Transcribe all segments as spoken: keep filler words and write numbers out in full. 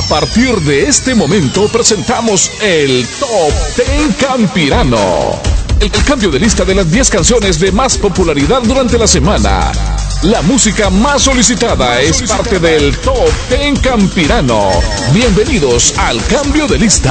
partir de este momento presentamos el Top Ten Campirano. El, el cambio de lista de las diez canciones de más popularidad durante la semana. La música más solicitada es parte del Top Ten Campirano. Bienvenidos al cambio de lista.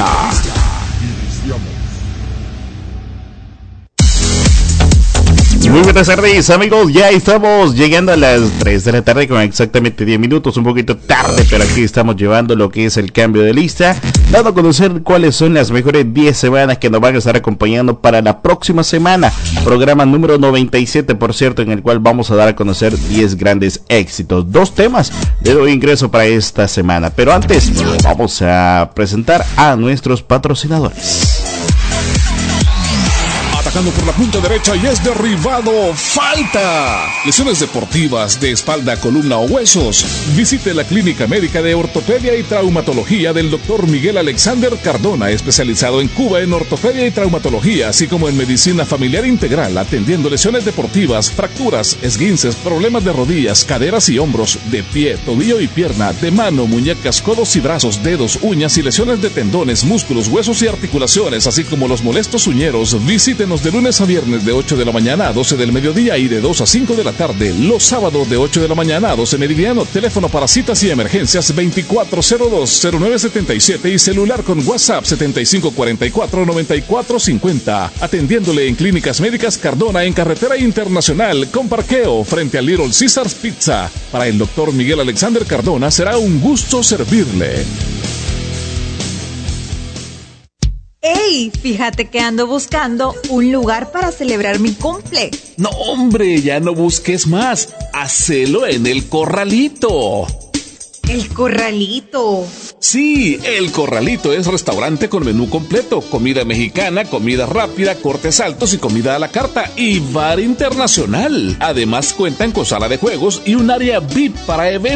Muy buenas tardes, amigos, ya estamos llegando a las tres de la tarde con exactamente diez minutos, un poquito tarde, pero aquí estamos llevando lo que es el cambio de lista, dando a conocer cuáles son las mejores diez semanas que nos van a estar acompañando para la próxima semana, programa número noventa y siete, por cierto, en el cual vamos a dar a conocer diez grandes éxitos, dos temas de doy ingreso para esta semana, pero antes vamos a presentar a nuestros patrocinadores. Atacando por la punta derecha y es derribado. ¡Falta! Lesiones deportivas de espalda, columna o huesos. Visite la Clínica Médica de Ortopedia y Traumatología del doctor Miguel Alexander Cardona, especializado en Cuba en ortopedia y traumatología, así como en medicina familiar integral, atendiendo lesiones deportivas, fracturas, esguinces, problemas de rodillas, caderas y hombros, de pie, tobillo y pierna, de mano, muñecas, codos y brazos, dedos, uñas y lesiones de tendones, músculos, huesos y articulaciones, así como los molestos uñeros. Visítenos de lunes a viernes de ocho de la mañana a doce del mediodía y de dos a cinco de la tarde. Los sábados de ocho de la mañana a doce meridiano. Teléfono para citas y emergencias veinticuatro cero dos cero nueve setenta y siete y celular con WhatsApp setenta y cinco cuarenta y cuatro noventa y cuatro cincuenta. Atendiéndole en Clínicas Médicas Cardona en Carretera Internacional con parqueo frente a Little Caesars Pizza. Para el doctor Miguel Alexander Cardona será un gusto servirle. ¡Ey! Fíjate que ando buscando un lugar para celebrar mi cumple. No, hombre, ya no busques más. Hacelo en El Corralito. ¿El Corralito? Sí, El Corralito es restaurante con menú completo, comida mexicana, comida rápida, cortes altos y comida a la carta y bar internacional. Además cuentan con sala de juegos y un área V I P para eventos.